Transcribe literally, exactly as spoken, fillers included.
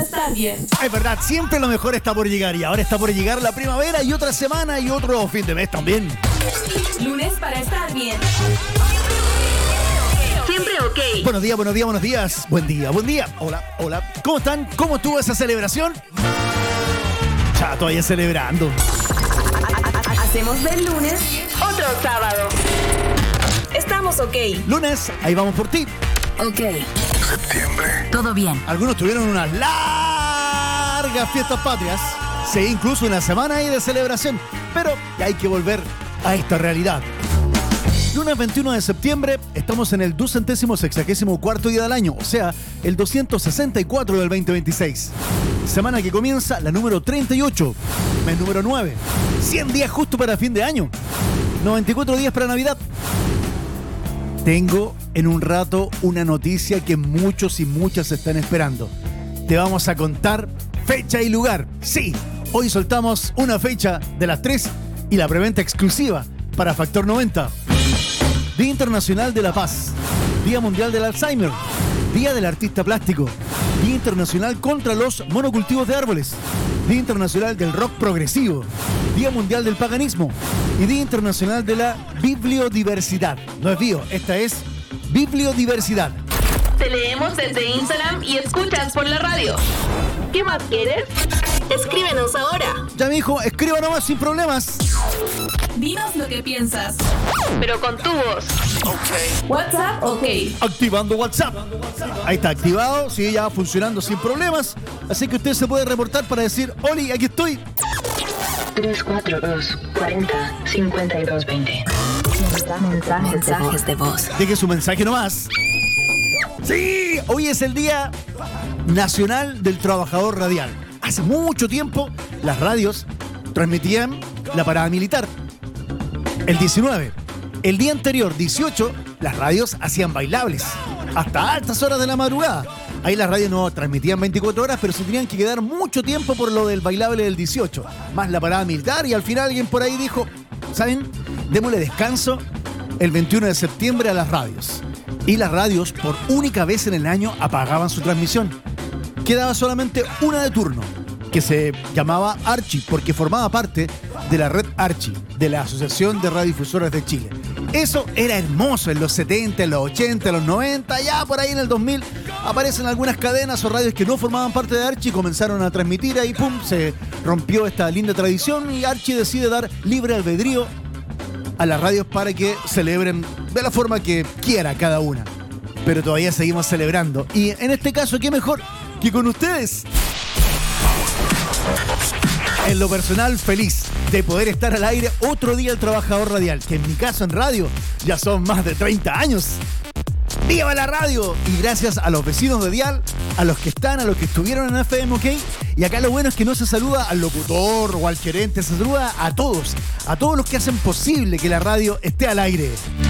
estar bien. Es verdad, siempre lo mejor está por llegar y ahora está por llegar la primavera y otra semana y otro fin de mes también. Lunes para estar bien. Siempre ok. Buenos días, buenos días, buenos días. Buen día, buen día. Hola, hola. ¿Cómo están? ¿Cómo estuvo esa celebración? Ya, todavía celebrando. Hacemos del lunes otro sábado. Estamos ok. Lunes, ahí vamos por ti. Ok. Septiembre. Todo bien. Algunos tuvieron unas largas fiestas patrias. Sí, incluso una semana ahí de celebración. Pero hay que volver a esta realidad. Lunes veintiuno de septiembre, estamos en el ducentésimo sexagésimo cuarto día del año, o sea, el doscientos sesenta y cuatro del veinte veintiséis. Semana que comienza la número treinta y ocho, mes número nueve. cien días justo para fin de año. noventa y cuatro días para Navidad. Tengo en un rato una noticia que muchos y muchas están esperando. Te vamos a contar fecha y lugar. Sí, hoy soltamos una fecha de las tres y la preventa exclusiva para Factor noventa. Día Internacional de la Paz, Día Mundial del Alzheimer, Día del Artista Plástico, Día Internacional contra los monocultivos de árboles, Día Internacional del Rock Progresivo, Día Mundial del Paganismo y Día Internacional de la Bibliodiversidad. No es bio, esta es Bibliodiversidad. Te leemos desde Instagram y escuchas por la radio. ¿Qué más quieres? Escríbenos ahora. Ya, mijo, escriba nomás sin problemas. Dinos lo que piensas, pero con tu voz. Ok. WhatsApp, ok. Activando WhatsApp. Ahí está activado, sigue ya funcionando sin problemas. Así que usted se puede reportar para decir, Oli, aquí estoy. tres cuatro dos, cuarenta, cincuenta y dos, veinte. Mensajes, Mensajes de voz. Deje su mensaje nomás. Sí, hoy es el Día Nacional del Trabajador Radial. Hace mucho tiempo las radios transmitían la parada militar. El diecinueve. El día anterior, dieciocho, las radios hacían bailables hasta altas horas de la madrugada. Ahí las radios no transmitían veinticuatro horas, pero se tenían que quedar mucho tiempo por lo del bailable del dieciocho, más la parada militar, y al final alguien por ahí dijo, ¿saben? Démosle descanso el veintiuno de septiembre a las radios. Y las radios, por única vez en el año, apagaban su transmisión. Quedaba solamente una de turno, que se llamaba Archi, porque formaba parte de la red Archi, de la Asociación de Radiodifusoras de Chile. Eso era hermoso en los setenta, en los ochenta, en los noventa, ya por ahí en el dos mil aparecen algunas cadenas o radios que no formaban parte de Archi y comenzaron a transmitir, ahí pum, se rompió esta linda tradición y Archi decide dar libre albedrío a las radios para que celebren de la forma que quiera cada una. Pero todavía seguimos celebrando. Y en este caso, ¿qué mejor que con ustedes? En lo personal, feliz de poder estar al aire otro día el trabajador radial, que en mi caso en radio ya son más de treinta años. ¡Viva la radio! Y gracias a los vecinos de Dial, a los que están, a los que estuvieron en F M OK. Y acá lo bueno es que no se saluda al locutor o al gerente, se saluda a todos, a todos los que hacen posible que la radio esté al aire.